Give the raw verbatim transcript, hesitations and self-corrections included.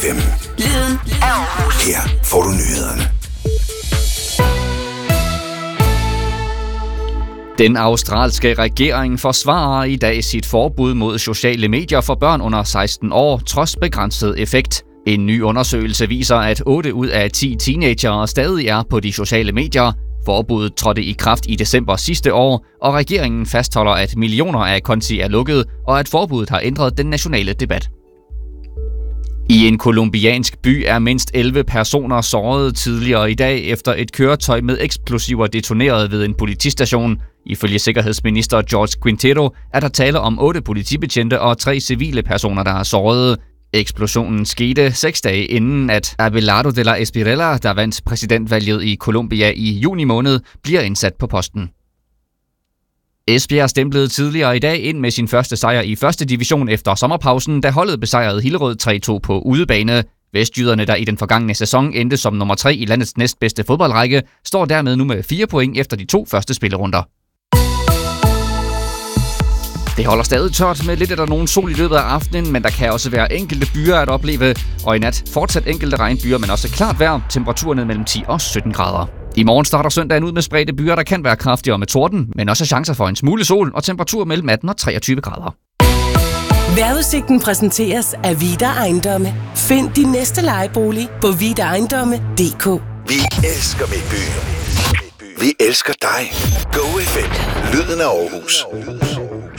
fem. Lyden af Aarhus. Her får du nyhederne. Den australske regering forsvarer i dag sit forbud mod sociale medier for børn under seksten år, trods begrænset effekt. En ny undersøgelse viser, at otte ud af ti teenagere stadig er på de sociale medier. Forbuddet trådte i kraft i december sidste år, og regeringen fastholder, at millioner af konti er lukket, og at forbuddet har ændret den nationale debat. I en colombiansk by er mindst elleve personer såret tidligere i dag, efter et køretøj med eksplosiver detoneret ved en politistation. Ifølge sikkerhedsminister Jorge Quintero er der tale om otte politibetjente og tre civile personer, der er såret. Eksplosionen skete seks dage inden, at Abelardo de la Espriella, der vandt præsidentvalget i Colombia i juni måned, bliver indsat på posten. Esbjerg stemplede tidligere i dag ind med sin første sejr i første division efter sommerpausen, da holdet besejrede Hillerød tre to på udebane. Vestjyderne, der i den forgangne sæson endte som nummer tre i landets næstbedste fodboldrække, står dermed nu med fire point efter de to første spillerunder. Det holder stadig tørt med lidt eller nogen sol i løbet af aftenen, men der kan også være enkelte byer at opleve, og i nat fortsat enkelte regnbyer, men også klart vejr, temperaturen mellem ti og sytten grader. I morgen starter søndagen ud med spredte byer, der kan være kraftigere med torden, men også chancer for en smule sol og temperatur mellem atten og treogtyve grader. Vejrudsigten præsenteres af Vida Ejendomme. Find din næste lejebolig på vida ejendomme punktum d k. Vi elsker Midtbyen. Vi elsker dig. Go F M. Lyden af Aarhus.